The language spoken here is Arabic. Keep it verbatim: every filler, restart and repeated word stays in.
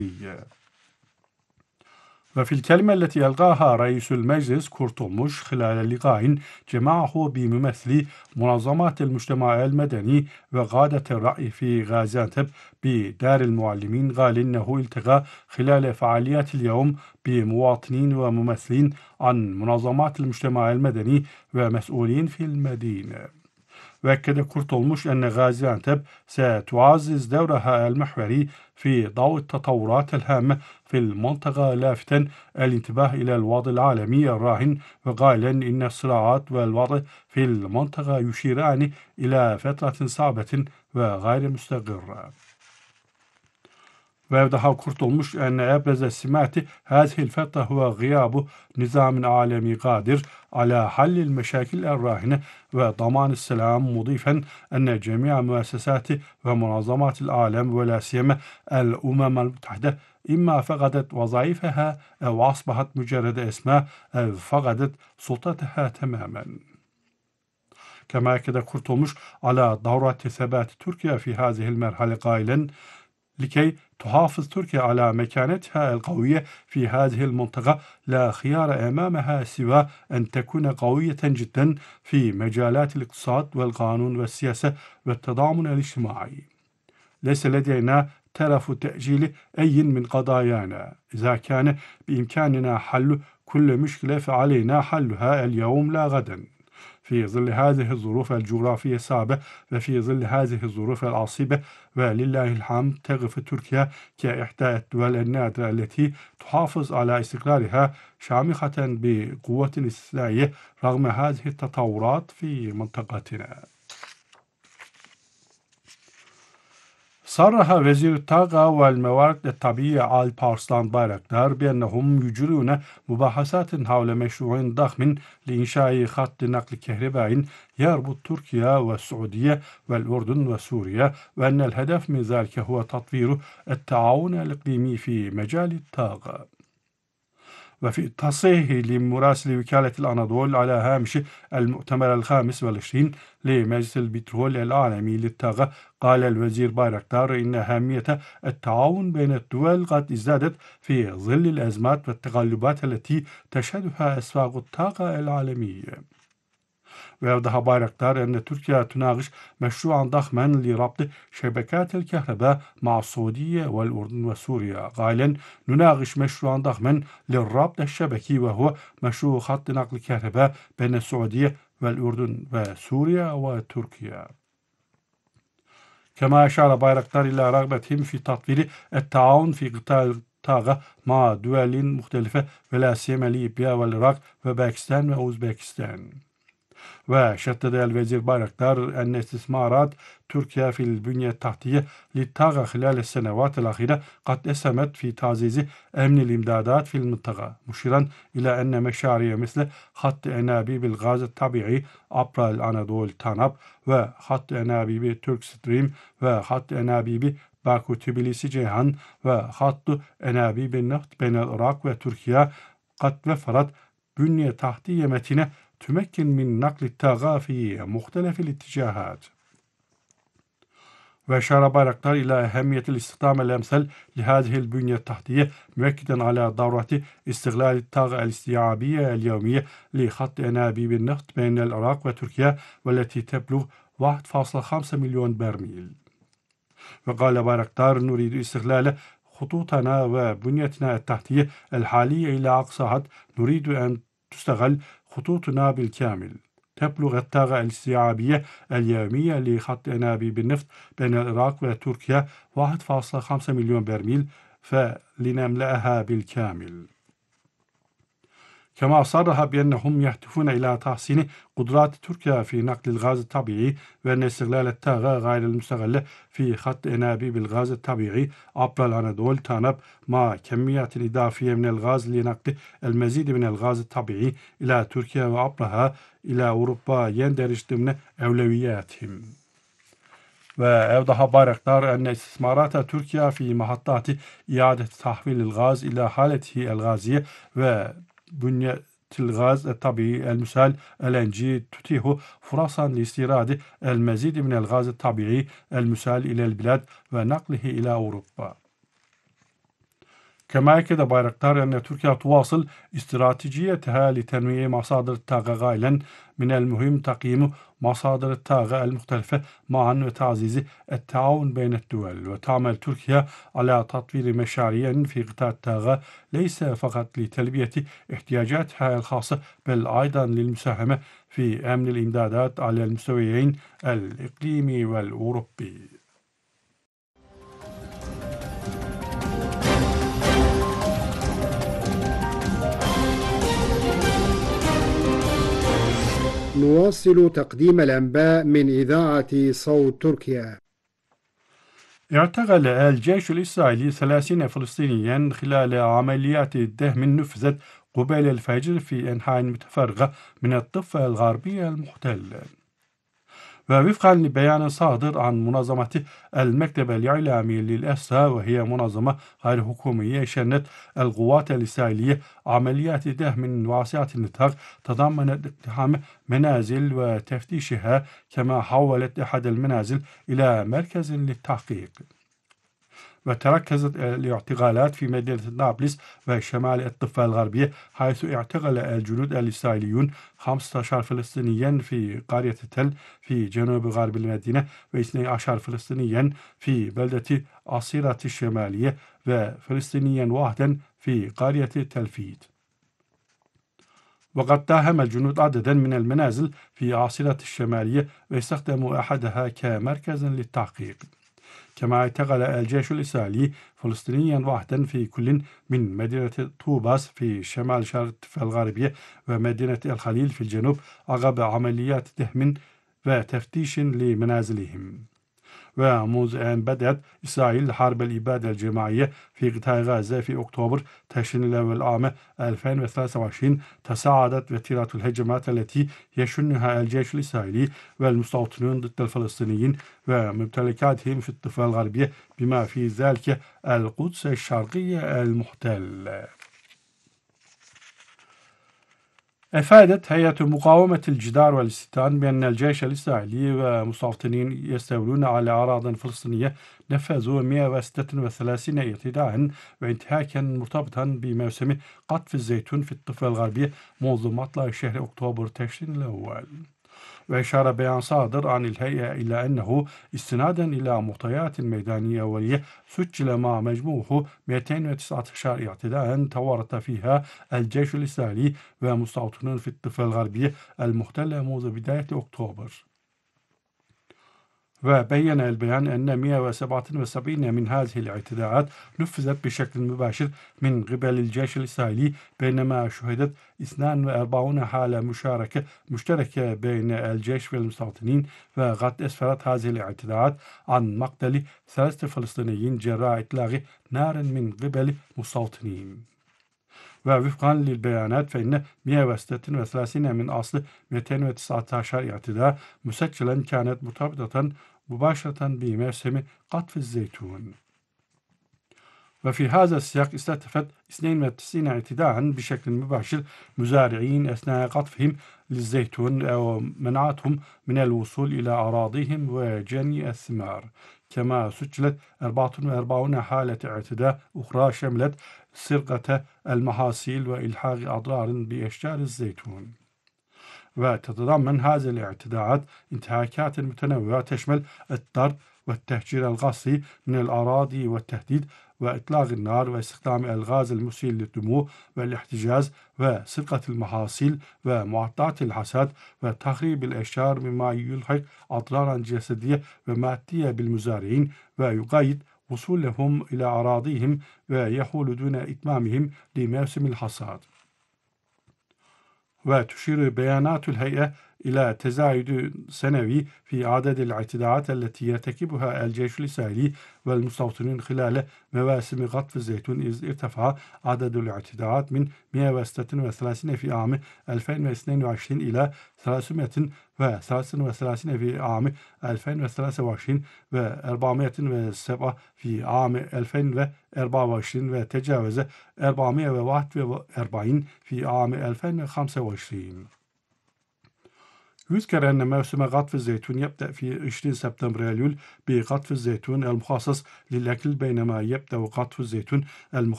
وفي الكلمة التي ألقاها رئيس المجلس كورتولموش خلال لقاء جمعه بممثلي منظمات المجتمع المدني وقادة الرأي في غازيانتب بدار المعلمين، قال إنه التقى خلال فعاليات اليوم بمواطنين وممثلين عن منظمات المجتمع المدني ومسؤولين في المدينة. وأكد كورتولموش أن غازيانتب ستعزز دورها المحوري في ضوء التطورات الهامة في المنطقة، لافتا الانتباه إلى الوضع العالمي الراهن، وقائلا إن الصراعات والوضع في المنطقة يشيران إلى فترة صعبة وغير مستقرة. ويوضح كورتولموش أن أبرز سمات هذه الفترة هو غياب نظام عالمي قادر على حل المشاكل الراهنة وضمان السلام، مضيفا أن جميع مؤسسات ومنظمات العالم ولا سيما الأمم المتحدة إما فقدت وظائفها أو أصبحت مجرد اسماء أو فقدت سلطتها تماما. كما أكد كورتولموش على ضرورة ثبات تركيا في هذه المرحلة، قائلا لكي تحافظ تركيا على مكانتها القوية في هذه المنطقة لا خيار أمامها سوى أن تكون قوية جدا في مجالات الاقتصاد والقانون والسياسة والتضامن الاجتماعي. ليس لدينا طرف تأجيل أي من قضايانا. إذا كان بإمكاننا حل كل مشكلة فعلينا حلها اليوم لا غدا. في ظل هذه الظروف الجغرافية الصعبة وفي ظل هذه الظروف العصيبة، ولله الحمد، تقف تركيا كإحدى الدول النادرة التي تحافظ على استقرارها شامخة بقوة استثنائية رغم هذه التطورات في منطقتنا. صرح وزير الطاقة والموارد الطبيعية آلparslan Bayraktar بأنهم يجرون مباحثات حول مشروع ضخم لإنشاء خط نقل كهربائي يربط تركيا والسعودية والأردن وسوريا، وأن الهدف من ذلك هو تطوير التعاون الإقليمي في مجال الطاقة. وفي تصريح لمراسل وكالة الأناضول على هامش المؤتمر الخامس والعشرين لمجلس البترول العالمي للطاقة، قال الوزير بايراكتار إن أهمية التعاون بين الدول قد ازدادت في ظل الأزمات والتقلبات التي تشهدها أسواق الطاقة العالمية. ويوضح بايراكتار أن تركيا تناقش مشروعا ضخما لربط شبكات الكهرباء مع السعودية والأردن وسوريا، قائلا نناقش مشروعا ضخما للربط الشبكي وهو مشروع خط نقل الكهرباء بين السعودية والأردن وسوريا وتركيا. كما أشار بايراكتار إلى رغبتهم في تطوير التعاون في قطاع الطاقة مع دول مختلفة ولا سيما ليبيا والعراق وباكستان وأوزبكستان. وشدد الوزير بايراكتار أن استثمارات تركيا في البنية التحتية للطاقة خلال السنوات الأخيرة قد أسهمت في تعزيز أمن الإمدادات في المنطقة، مشيرا إلى أن مشاريع مثل خط أنابيب الغاز الطبيعي عبر الأناضول تاناب وخط أنابيب ترك ستريم وخط أنابيب باكو تبليسي جيهان وخط أنابيب النفط بين العراق وتركيا قد وفرت بنية تحتية متينة تمكن من نقل الطاقة في مختلف الاتجاهات. وأشار بايراكتار إلى أهمية الاستخدام الأمثل لهذه البنية التحتية، مؤكدا على ضرورة استغلال الطاقة الاستيعابية اليومية لخط أنابيب النفط بين العراق وتركيا والتي تبلغ واحد فاصلة خمسة مليون برميل. وقال بايراكتار نريد استغلال خطوطنا وبنيتنا التحتية الحالية إلى أقصى حد، نريد أن تستغل خطوطنا بالكامل. تبلغ الطاقة الاستيعابية اليومية لخط أنابيب النفط بين العراق وتركيا واحد فاصلة خمسة مليون برميل، فلنملأها بالكامل. كما صرح بأنهم يهدفون إلى تحسين قدرات تركيا في نقل الغاز الطبيعي، وأن استغلال الطاقة غير المستغلة في خط أنابيب الغاز الطبيعي عبر الأناضول تاناب مع كميات إضافية من الغاز لنقل المزيد من الغاز الطبيعي إلى تركيا وعبرها إلى أوروبا يندرج ضمن أولوياتهم. وأوضح بايراكتار أن استثمارات تركيا في محطات إعادة تحويل الغاز إلى حالته الغازية و بنية الغاز الطبيعي المسال إل إن جي تتيح فرصا لاستيراد المزيد من الغاز الطبيعي المسال إلى البلاد ونقله إلى أوروبا. كما أكد بايرقتار أن تركيا تواصل استراتيجيتها لتنويع مصادر الطاقة، قائلا: من المهم تقييم مصادر الطاقة المختلفة معا وتعزيز التعاون بين الدول. وتعمل تركيا على تطوير مشاريع في قطاع الطاقة ليس فقط لتلبية احتياجاتها الخاصة بل أيضا للمساهمة في أمن الإمدادات على المستويين الإقليمي والأوروبي. نواصل تقديم الأنباء من إذاعة صوت تركيا. اعتقل الجيش الإسرائيلي ثلاثين فلسطينيا خلال عمليات دهم نفذت قبيل الفجر في أنحاء متفرقة من الضفة الغربية المحتلة. ووفقا لبيان صادر عن منظمة المكتب الإعلامي للأسرى، وهي منظمة غير حكومية، شنت القوات الإسرائيلية عمليات دهم واسعة النطاق تضمنت اقتحام منازل وتفتيشها، كما حولت أحد المنازل إلى مركز للتحقيق. وتركزت الاعتقالات في مدينة نابلس وشمال الضفة الغربية، حيث اعتقل الجنود الإسرائيليون خمسة عشر فلسطينيا في قرية تل في جنوب غرب المدينة، واثني عشر فلسطينيا في بلدة عصيرة الشمالية، وفلسطينيا واحدا في قرية تلفيت. وقد داهم الجنود عددا من المنازل في عصيرة الشمالية واستخدموا أحدها كمركز للتحقيق. كما اعتقل الجيش الإسرائيلي فلسطينيا واحدا في كل من مدينة طوباس في شمال شرق الضفة الغربية ومدينة الخليل في الجنوب عقب عمليات دهم وتفتيش لمنازلهم. ومنذ أن بدأت إسرائيل حرب الإبادة الجماعية في قطاع غزة في أكتوبر تشرين الأول عام ألفين وثلاثة وعشرين، تصاعدت وتيرة الهجمات التي يشنها الجيش الإسرائيلي والمستوطنون ضد الفلسطينيين وممتلكاتهم في الضفة الغربية، بما في ذلك القدس الشرقية المحتلة. أفادت هيئة مقاومة الجدار والاستيطان بأن الجيش الإسرائيلي ومستوطنين يستولون على أراضٍ فلسطينية نفذوا مئة وستة وثلاثين اعتداءً وانتهاكًا مرتبطاً بموسم قطف الزيتون في الضفة الغربية منذ مطلع شهر أكتوبر تشرين الأول. وأشار بيان صادر عن الهيئة إلى أنه استنادا إلى معطيات ميدانية أولية سجل مع مجموعه مئتين وتسعة عشر اعتداء تورط فيها الجيش الإسرائيلي ومستوطنون في الضفة الغربية المحتلة منذ بداية أكتوبر. وبين البيان أن مئة وسبعة وسبعين من هذه الاعتداءات نفذت بشكل مباشر من قبل الجيش الإسرائيلي، بينما شهدت اثنين وأربعين حالة مشاركة مشتركة بين الجيش والمستوطنين. وقد أسفرت هذه الاعتداءات عن مقتل ثلاثة فلسطينيين جراء إطلاق نار من قبل مستوطنين. ووفقا للبيانات فإن مئة وستة وثلاثين من أصل مئتين وتسعة عشر اعتداء مسجلا كانت مرتبطة مباشرة بموسم قطف الزيتون. وفي هذا السياق استهدفت اثنين وتسعين اعتداء بشكل مباشر مزارعين أثناء قطفهم للزيتون أو منعتهم من الوصول إلى أراضيهم وجني الثمار. كما سجلت أربعة وأربعين حالة اعتداء أخرى شملت سرقة المحاصيل وإلحاق أضرار بأشجار الزيتون. وتتضمن هذه الاعتداءات انتهاكات متنوعة تشمل الضرب والتهجير القسري من الأراضي والتهديد وإطلاق النار واستخدام الغاز المسيل للدموع والاحتجاز وسرقة المحاصيل ومعطلات الحصاد وتخريب الأشجار، مما يلحق أضرارا جسدية ومادية بالمزارعين ويقيد وصولهم إلى أراضيهم ويحول دون إتمامهم لموسم الحصاد. وتشير بيانات الهيئة إلى تزايد سنوي في عدد الاعتداءات التي يرتكبها الجيش الإسرائيلي والمستوطنين خلال مواسم قطف الزيتون، إذ ارتفع عدد الاعتداءات من مئة وستة وثلاثين في عام ألفين واثنين وعشرين إلى ثلاثمئة وثلاثة وثلاثين في عام ألفين وثلاثة وعشرين وأربعمئة وسبعة في عام ألفين وأربعة وعشرين، وتجاوز أربعمئة وواحد وأربعين في عام ألفين وخمسة وعشرين. يذكر أن موسم قطف الزيتون يبدأ في عشرين سبتمبر أيلول بقطف الزيتون المخصص للأكل، بينما يبدأ قطف الزيتون المخصص